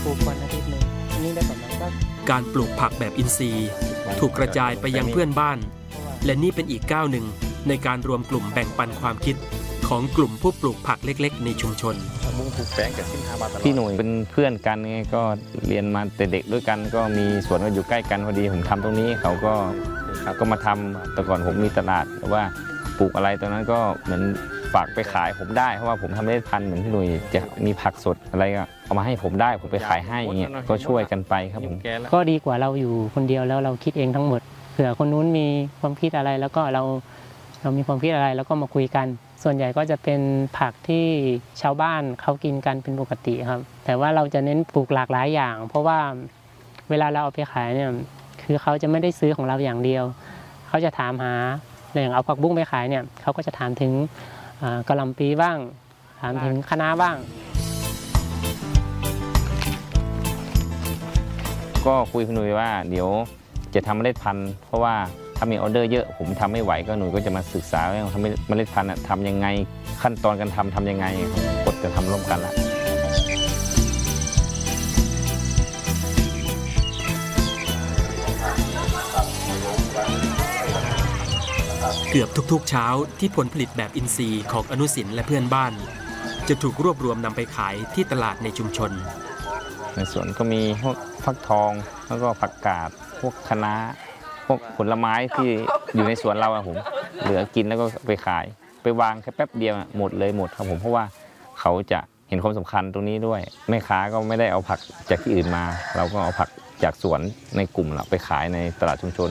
ปลูกวันอาทิตย์หนึ่งอันนี้ได้ประมาณสักการปลูกผักแบบอินทรีย์ถูกกระจายไปยังเพื่อนบ้านและนี่เป็นอีกก้าวหนึ่งในการรวมกลุ่มแบ่งปันความคิดของกลุ่มผู้ปลูกผักเล็กๆในชุมชนพี่หนุ่ยเป็นเพื่อนกันไงก็เรียนมาแต่เด็กด้วยกันก็มีสวนก็อยู่ใกล้กันพอดีผมทำตรงนี้เขาก็มาทำแต่ก่อนผมมีตลาดแต่ว่าปลูกอะไรตอนนั้นก็เหมือนฝากไปขายผมได้เพราะว่าผมทำเมล็ดพันธุ์เหมือนพี่หนุ่ยจะมีผักสดอะไรก็เอามาให้ผมได้ผมไปขายให้อย่างเงี้ยก็ช่วยกันไปครับผมก็ดีกว่าเราอยู่คนเดียวแล้วเราคิดเองทั้งหมดเผื่อคนนู้นมีความคิดอะไรแล้วก็เรามีความคิดอะไรแล้วก็มาคุยกันส่วนใหญ่ก็จะเป็นผักที่ชาวบ้านเขากินกันเป็นปกติครับแต่ว่าเราจะเน้นปลูกหลากหลายอย่างเพราะว่าเวลาเราเอาไปขายเนี่ยคือเขาจะไม่ได้ซื้อของเราอย่างเดียวเขาจะถามหาอย่างเอาผักบุ้งไปขายเนี่ยเขาก็จะถามถึงกะหล่ำปีบ้างถามถึงคะน้าบ้างก็คุยกับหนุ่ยว่าเดี๋ยวจะทำเมล็ดพันธุ์เพราะว่าถ้ามีออเดอร์เยอะผมทำไม่ไหวก็หนุ่ยก็จะมาศึกษาว่าทำเมล็ดพันธุ์ทำยังไงขั้นตอนการทำยังไงกดจะทำร่วมกันละเกือบทุกๆเช้าที่ผลผลิตแบบอินทรีย์ของอนุสินและเพื่อนบ้านจะถูกรวบรวมนำไปขายที่ตลาดในชุมชนในสวนก็มีพวกฟักทองแล้วก็ผักกาดพวกคะน้าพวกผลไม้ที่อยู่ในสวนเราผมเหลือกินแล้วก็ไปขายไปวางแค่แป๊บเดียวหมดครับผมเพราะว่าเขาจะเห็นความสำคัญตรงนี้ด้วยแม่ค้าก็ไม่ได้เอาผักจากที่อื่นมาเราก็เอาผักจากสวนในกลุ่มเราไปขายในตลาดชุมชน